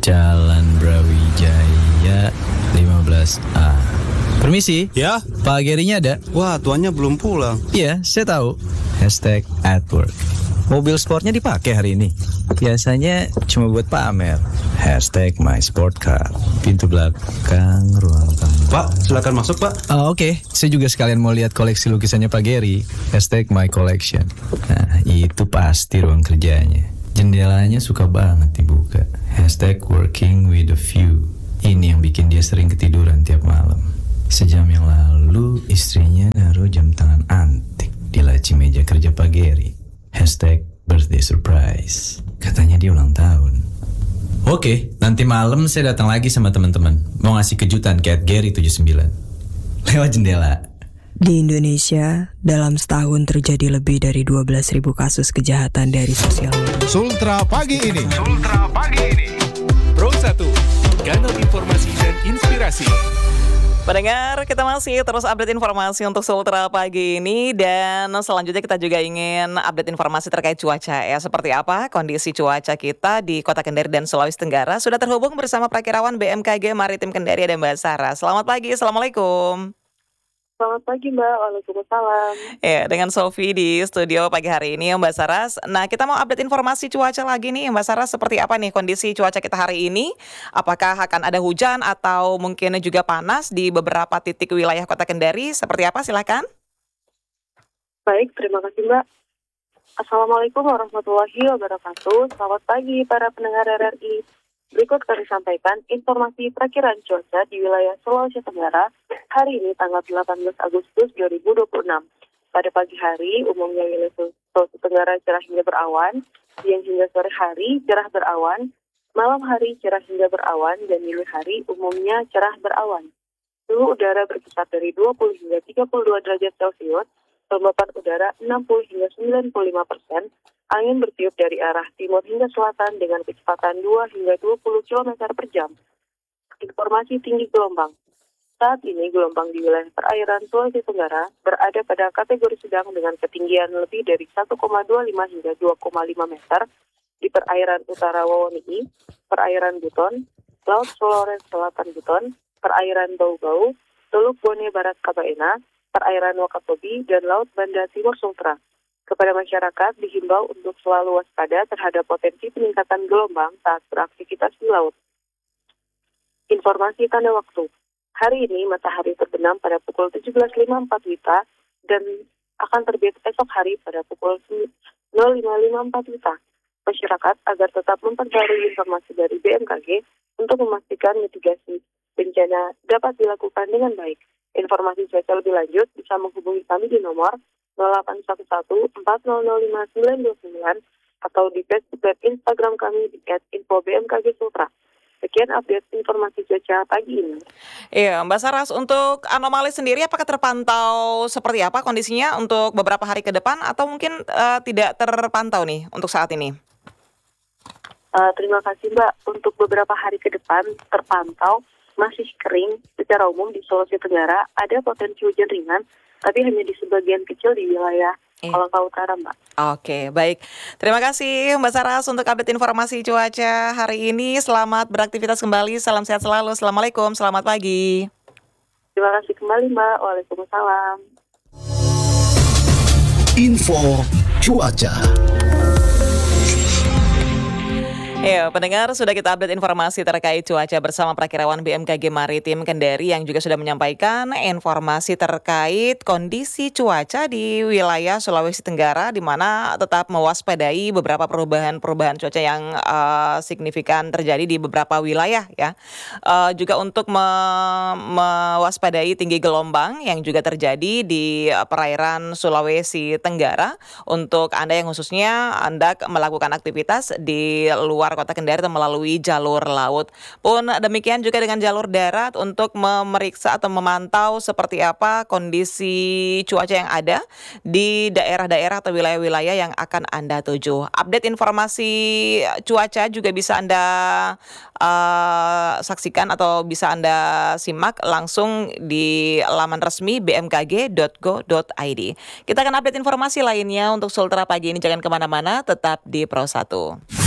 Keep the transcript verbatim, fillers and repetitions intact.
Jalan Brawijaya lima belas A. Permisi. Ya? Pak Gerinya ada? Wah, tuannya belum pulang. Iya, saya tahu. Hashtag at work. Mobil sportnya dipakai hari ini. Biasanya cuma buat pamer. Hashtag my sport car. Pintu belakang ruang tamu. Pak, silakan masuk, Pak. Oh, oke, okay. Saya juga sekalian mau lihat koleksi lukisannya Pak Geri. Hashtag my collection. Nah, itu pasti ruang kerjanya. Jendelanya suka banget dibuka. Hashtag working with a view. Ini yang bikin dia sering ketiduran tiap malam. Sejam yang lalu istrinya naruh jam tangan antik di laci meja kerja Pak Geri. Hashtag birthday surprise. Katanya dia ulang tahun. Oke, nanti malam saya datang lagi sama teman-teman. Mau ngasih kejutan ke at Geri tujuh sembilan. Lewat jendela. Di Indonesia, dalam setahun terjadi lebih dari dua belas ribu kasus kejahatan dari sosial media. Sultra pagi ini. Sultra pagi ini. Pro satu, kanal informasi dan inspirasi. Pendengar, kita masih terus update informasi untuk Sultra pagi ini. Dan selanjutnya kita juga ingin update informasi terkait cuaca ya. Seperti apa kondisi cuaca kita di Kota Kendari dan Sulawesi Tenggara. Sudah terhubung bersama Prakirawan B M K G Maritim Kendari ada Mbak Sarah. Selamat pagi, Assalamualaikum. Selamat pagi Mbak, waalaikumsalam. Ya, dengan Sofi di studio pagi hari ini Mbak Saras. Nah, kita mau update informasi cuaca lagi nih Mbak Saras. Seperti apa nih kondisi cuaca kita hari ini? Apakah akan ada hujan atau mungkin juga panas di beberapa titik wilayah Kota Kendari? Seperti apa? Silakan. Baik, terima kasih Mbak. Assalamualaikum warahmatullahi wabarakatuh. Selamat pagi para pendengar R R I. Berikut kami sampaikan informasi perakiraan cuaca di wilayah Sulawesi Tenggara hari ini tanggal delapan belas Agustus dua ribu dua puluh enam. Pada pagi hari, umumnya wilayah Sulawesi Tenggara cerah hingga berawan, siang hingga sore hari cerah berawan, malam hari cerah hingga berawan, dan dini hari umumnya cerah berawan. Suhu udara berkisar dari dua puluh hingga tiga puluh dua derajat Celcius, kelembapan udara enam puluh hingga sembilan puluh lima persen, angin bertiup dari arah timur hingga selatan dengan kecepatan dua hingga dua puluh kilometer per jam. Informasi tinggi gelombang. Saat ini gelombang di wilayah perairan Sulawesi Tenggara berada pada kategori sedang dengan ketinggian lebih dari satu koma dua lima hingga dua koma lima meter di perairan utara Wawoni'i, perairan Buton, Laut Flores Selatan Buton, perairan Bau-Bau, Teluk Bone Barat Kabaena, perairan Wakatobi, dan Laut Banda Timur Sumatera. Kepada masyarakat dihimbau untuk selalu waspada terhadap potensi peningkatan gelombang saat beraktivitas di laut. Informasi tanda waktu. Hari ini matahari terbenam pada pukul tujuh belas lewat lima puluh empat W I T A dan akan terbit esok hari pada pukul nol lima lima empat W I T A. Masyarakat agar tetap memperbarui informasi dari B M K G untuk memastikan mitigasi bencana dapat dilakukan dengan baik. Informasi cuaca lebih lanjut bisa menghubungi kami di nomor nol delapan satu satu empat nol nol lima sembilan dua sembilan atau di Facebook dan Instagram kami di at info B M K G Sultra. Sekian update informasi cuaca pagi ini. Iya, Mbak Saras, untuk anomali sendiri apakah terpantau seperti apa kondisinya untuk beberapa hari ke depan atau mungkin uh, tidak terpantau nih untuk saat ini? Uh, terima kasih Mbak. Untuk beberapa hari ke depan terpantau masih kering secara umum di Sulawesi Tenggara, ada potensi hujan ringan, tapi hanya di sebagian kecil di wilayah Kolaka Utara, Mbak. Oke, baik. Terima kasih Mbak Saras untuk update informasi cuaca hari ini. Selamat beraktivitas kembali, salam sehat selalu. Assalamualaikum, selamat pagi. Terima kasih kembali Mbak, waalaikumsalam. Info cuaca. Ya, pendengar, sudah kita update informasi terkait cuaca bersama Prakirawan B M K G Maritim Kendari yang juga sudah menyampaikan informasi terkait kondisi cuaca di wilayah Sulawesi Tenggara, di mana tetap mewaspadai beberapa perubahan-perubahan cuaca yang uh, signifikan terjadi di beberapa wilayah ya. Uh, juga untuk me- mewaspadai tinggi gelombang yang juga terjadi di perairan Sulawesi Tenggara. Untuk Anda yang khususnya Anda melakukan aktivitas di luar Kota Kendari atau melalui jalur laut. Pun demikian juga dengan jalur darat untuk memeriksa atau memantau seperti apa kondisi cuaca yang ada di daerah-daerah atau wilayah-wilayah yang akan Anda tuju. Update informasi cuaca juga bisa Anda uh, saksikan atau bisa Anda simak langsung di laman resmi b m k g dot go dot i d. Kita akan update informasi lainnya untuk Sultra pagi ini. Jangan kemana-mana, tetap di Pro satu.